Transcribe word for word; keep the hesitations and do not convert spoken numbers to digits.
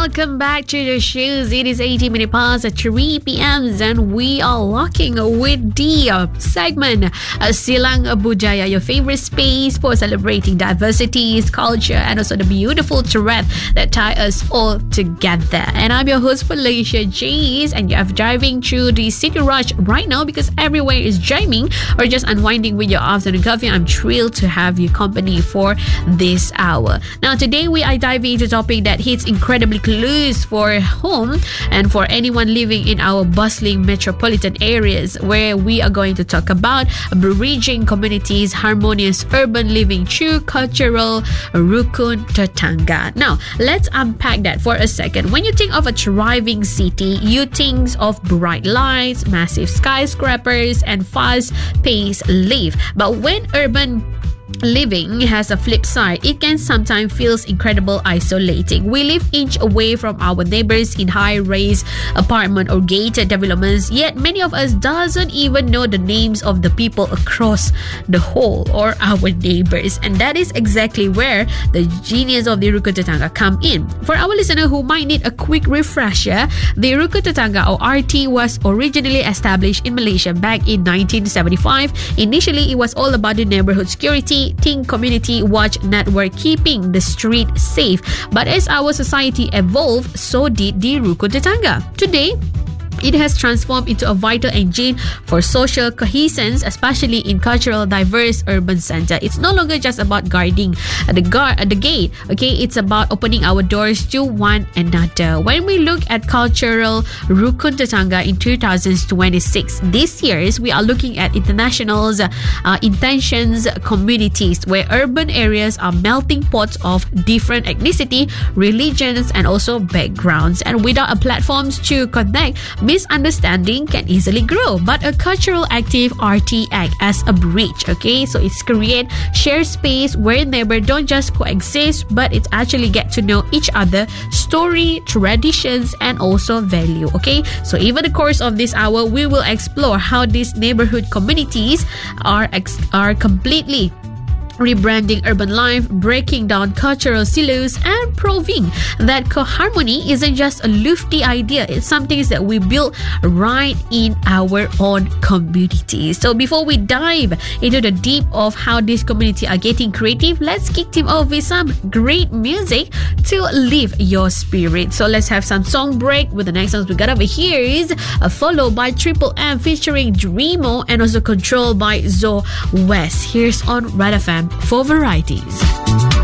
welcome back to the shows. It is eighteen minutes past three p.m. and we are locking with the uh, segment uh, Silang Budaya, your favorite space for celebrating diversities, culture, and also the beautiful thread that tie us all together. And I'm your host, Felicia Jays, and you're driving through the city rush right now because everywhere is jamming or just unwinding with your afternoon coffee. I'm thrilled to have you company for this hour. Now, today we are diving into a topic that hits incredibly close for home and for anyone living in our bustling metropolitan areas, where we are going to talk about bridging communities, harmonious urban living through cultural Rukun Tetangga. Now, let's unpack that for a second. When you think of a thriving city, you think of bright lights, massive skyscrapers, and fast-paced life. But when urban living has a flip side, it can sometimes feel incredibly isolating. We live inch away from our neighbors in high-rise apartment or gated developments, yet many of us doesn't even know the names of the people across the hall or our neighbors. And that is exactly where the genius of the Rukun Tetangga come in. For our listener who might need a quick refresher, the Rukun Tetangga or R T was originally established in Malaysia back in nineteen seventy-five. Initially, it was all about the neighborhood security, team community watch network, keeping the street safe. But as our society evolved, so did the Rukun Tetangga. Today, it has transformed into a vital engine for social cohesion, especially in cultural diverse urban center. It's no longer just about guarding the guard the gate. Okay, it's about opening our doors to one another. When we look at cultural Rukun Tetangga in two thousand twenty-six, this year's we are looking at international's uh, intentions communities, where urban areas are melting pots of different ethnicity, religions, and also backgrounds. And without a platforms to connect, misunderstanding can easily grow. But a cultural active R T act as a bridge. Okay, so it's create shared space where neighbors don't just coexist, but it's actually get to know each other, story, traditions, and also value. Okay, so even the course of this hour, we will explore how these neighborhood communities are ex- are completely rebranding urban life, breaking down cultural silos, and proving that co-harmony isn't just a lofty idea. It's something that we build right in our own communities. So before we dive into the deep of how this community are getting creative, let's kick them off with some great music to lift your spirit. So let's have some song break with the next songs we got over here is uh, followed by Triple M featuring Dreamo and also Control by Zoe West. Here's on Red F M for varieties.